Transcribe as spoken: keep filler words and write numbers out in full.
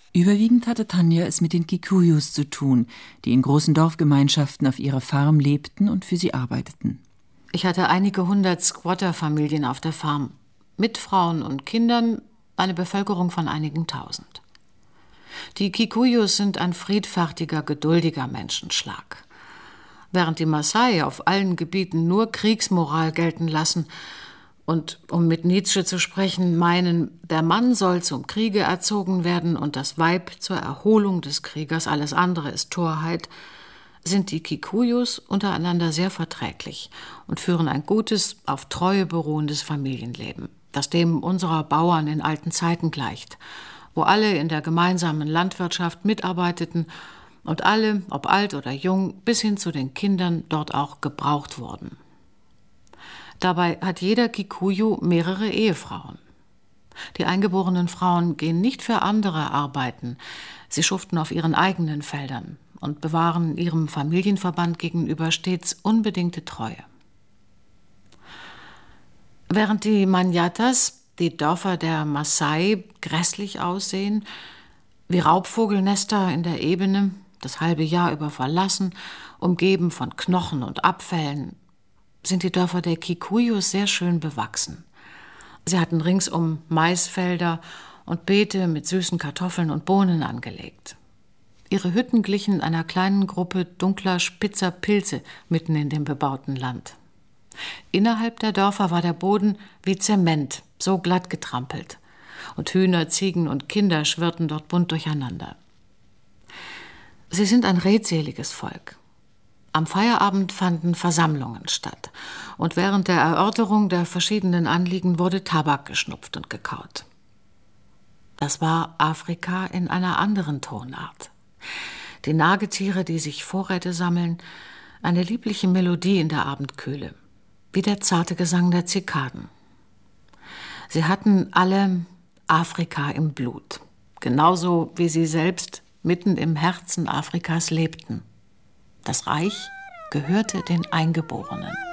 Überwiegend hatte Tanja es mit den Kikuyus zu tun, die in großen Dorfgemeinschaften auf ihrer Farm lebten und für sie arbeiteten. Ich hatte einige hundert Squatter-Familien auf der Farm, mit Frauen und Kindern, eine Bevölkerung von einigen tausend. Die Kikuyus sind ein friedfertiger, geduldiger Menschenschlag. Während die Maasai auf allen Gebieten nur Kriegsmoral gelten lassen und, um mit Nietzsche zu sprechen, meinen, der Mann soll zum Kriege erzogen werden und das Weib zur Erholung des Kriegers, alles andere ist Torheit, sind die Kikuyus untereinander sehr verträglich und führen ein gutes, auf Treue beruhendes Familienleben, das dem unserer Bauern in alten Zeiten gleicht, wo alle in der gemeinsamen Landwirtschaft mitarbeiteten und alle, ob alt oder jung, bis hin zu den Kindern dort auch gebraucht wurden. Dabei hat jeder Kikuyu mehrere Ehefrauen. Die eingeborenen Frauen gehen nicht für andere arbeiten. Sie schuften auf ihren eigenen Feldern und bewahren ihrem Familienverband gegenüber stets unbedingte Treue. Während die Manyatas, die Dörfer der Maasai, grässlich aussehen, wie Raubvogelnester in der Ebene, das halbe Jahr über verlassen, umgeben von Knochen und Abfällen, sind die Dörfer der Kikuyus sehr schön bewachsen. Sie hatten ringsum Maisfelder und Beete mit süßen Kartoffeln und Bohnen angelegt. Ihre Hütten glichen einer kleinen Gruppe dunkler, spitzer Pilze mitten in dem bebauten Land. Innerhalb der Dörfer war der Boden wie Zement, so glatt getrampelt. Und Hühner, Ziegen und Kinder schwirrten dort bunt durcheinander. Sie sind ein redseliges Volk. Am Feierabend fanden Versammlungen statt und während der Erörterung der verschiedenen Anliegen wurde Tabak geschnupft und gekaut. Das war Afrika in einer anderen Tonart. Die Nagetiere, die sich Vorräte sammeln, eine liebliche Melodie in der Abendkühle, wie der zarte Gesang der Zikaden. Sie hatten alle Afrika im Blut, genauso wie sie selbst mitten im Herzen Afrikas lebten. Das Reich gehörte den Eingeborenen.